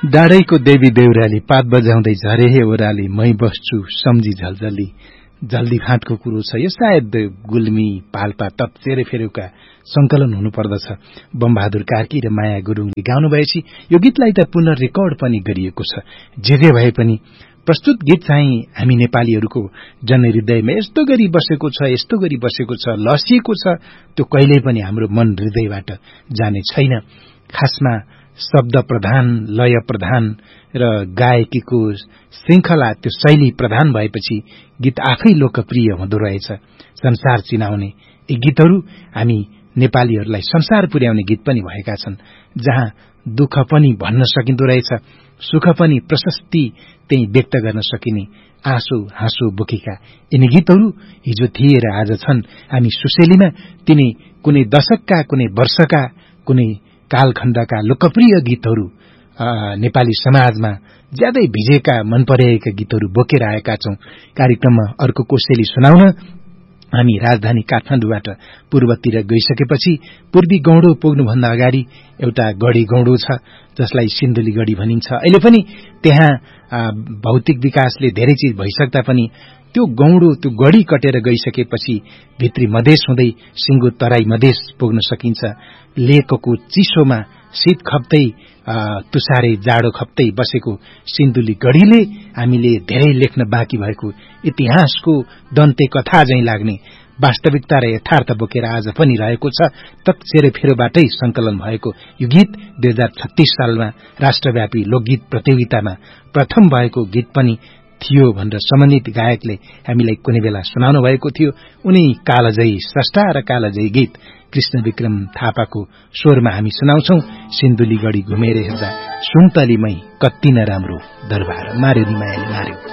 डाँडैको देवी देउराली पात बजाउँदै झरे हे ओराली मै बस्छु सम्झी झलझली जल्दी फाँटको कुरो छ। यो सायद गुल्मी पाल्पा तप्चेरे फेरेका संकलन हुनुपर्दछ। बमबहादुर कार्की र माया गुरुङले गाउनु भएपछि यो गीतलाई त पुनर्रेकर्ड पनि गरिएको छ। जे भए पनि प्रस्तुत गीत चाहिँ हामी नेपालीहरूको जनहृदयमा यस्तो गरी बसेको छ लसिएको छ, त्यो कहिल्यै पनि हाम्रो मन हृदयबाट जाने छैन। खासमा शब्द प्रधान, लय प्रधान र गायकीको श्रृंखला, त्यो शैली प्रधान भएपछि गीत आफै लोकप्रिय हुँदो रहेछ। संसार चिनाउने यी गीतहरू हामी नेपालीहरूलाई संसार पुर्याउने गीत पनि भएका छन्, जहाँ दुःख पनि भन्न सकिन्दो रहेछ, सुख पनि प्रशस्ति त्यही व्यक्त गर्न सकिने आँसु हाँसु बोकेका यिनी गीतहरू हिजो थिए र आज छन् हामी सुशेलीमा। तिनी कुनै दशकका, कुनै वर्षका, कुनै कालखण्डका लोकप्रिय गीतहरू नेपाली समाजमा ज्यादै भिजेका, मन परेका गीतहरू बोकेर आएका छौं। कार्यक्रममा अर्को कोसेली सुनाउन हामी राजधानी काठमाडौँबाट पूर्वतिर गइसकेपछि पूर्वी गौडो पुग्नुभन्दा अगाडि एउटा गढी गौडो छ, जसलाई सिन्धुली गढी भनिन्छ। अहिले पनि त्यहाँ भौतिक विकासले धेरै चीज भइसक्दा पनि त्यो गौडो, त्यो गढी कटेर गइसकेपछि भित्री मधेस हुँदै सिंगो तराई मधेस पुग्न सकिन्छ। लेकको चिसोमा शीत खप्दै, तुसारे जाडो खप्दै बसेको सिन्धुली गढीले हामीले धेरै लेख्न बाँकी भएको इतिहासको दन्ते कथा झैं लाग्ने वास्तविकता र यथार्थ बोकेर आज पनि रहेको छ। तप्चेरे फेरोबाटै संकलन भएको यो गीत 2036 सालमा राष्ट्रव्यापी लोकगीत प्रतियोगितामा प्रथम भएको गीत पनि थियो भनेर सम्मानित गायकले हामीलाई कुनै बेला सुनाउनु भएको थियो। उनी कालजयी स्रष्टा र कालजयी गीत कृष्ण विक्रम थापाको स्वरमा हामी सुनाउँछौ। सिन्धुली गढी घुमेर हेर्दा सुन्तलीमै कति न राम्रो दरबार मार्यो नि मायाले मार्यो।